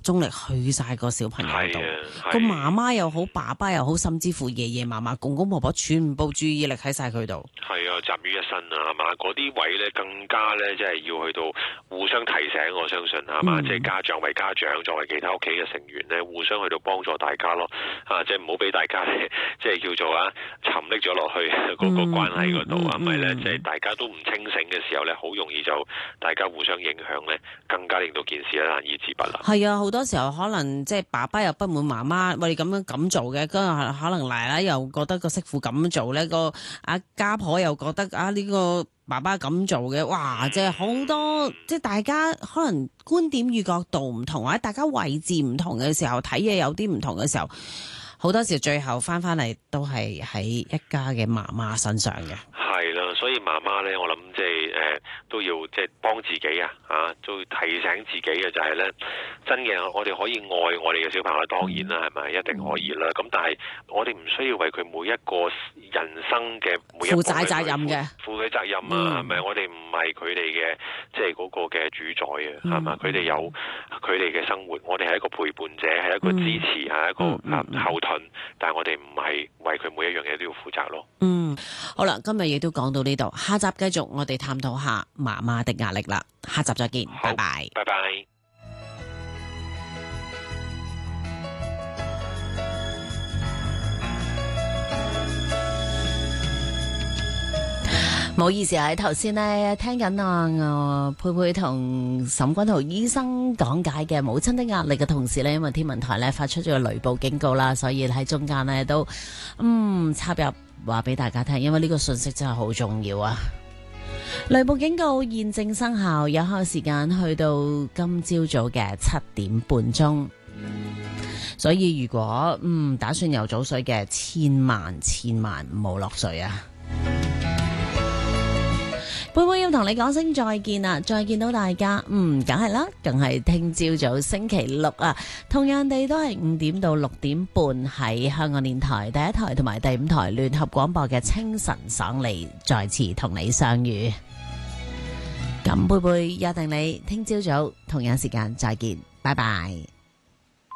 中力去晒個小朋友度，個媽媽又好，爸爸又好，甚至乎爺爺嫲嫲、公公婆婆，全部注意力喺晒佢度。 係啊，集於一身啊，係嘛？嗰啲位咧更加咧，即係要去到互相提醒，我相信係嘛？即係家長為家長，作為其他屋企嘅成員咧，互相去到幫助大家咯。即係唔好俾大家咧，即係叫做沉溺咗落去嗰個關係嗰度，係咪咧？即係大家都唔清醒嘅時候咧，好容易就大家互相影響咧，更加令到件事咧難以自拔啦。係啊，好多時候可能即係爸爸又不滿媽媽，喂，你咁做嘅，可能奶奶又覺得個媳婦咁做咧，個家婆又覺得呢個爸爸咁做嘅，哇！即係好多，即係大家可能觀點與角度唔同，或者大家位置唔同嘅時候，睇嘢有啲唔同嘅時候，好多時最後翻嚟都係喺一家嘅媽媽身上嘅。係啦， 所以媽媽咧，我諗即係都要即係幫自己都提醒自己嘅就係咧，真嘅我哋可以愛我哋嘅小朋友，當然啦，係咪一定可以啦？咁但係我哋唔需要為佢每一個人生嘅每一個負責責任嘅，負佢責任啊，係咪？我哋唔係佢哋嘅即係嗰個嘅主宰啊，係嘛？佢哋有佢哋嘅生活，我哋係一個陪伴者，係一個支持，係一個後盾，但係我哋唔係為佢每一樣嘢都要負責咯。 好啦，今日亦都講到呢度，下集繼續我哋探討下媽媽的壓力啦。下集再見，拜拜。 拜拜。 唔好意思喺頭先呢聽緊佩佩同沈君豪醫生講解嘅母親的壓力嘅同時呢，因為天文台呢發出咗個雷暴警告啦，所以喺中間呢都插入話俾大家聽，因為呢個信息真係好重要啊！雷暴警告現正生效，有效時間去到今朝早嘅7點半鐘，所以如果打算游早水嘅，千萬唔好落水啊！佩佩要同你講聲再見啦，再見到大家，梗係啦，梗係聽朝早星期六啊，同樣地都係5點到6點半喺香港電台第1台同埋第5台聯合廣播嘅清晨爽利，再次同你相遇。咁佩佩約定你聽朝早同樣時間再見，拜拜。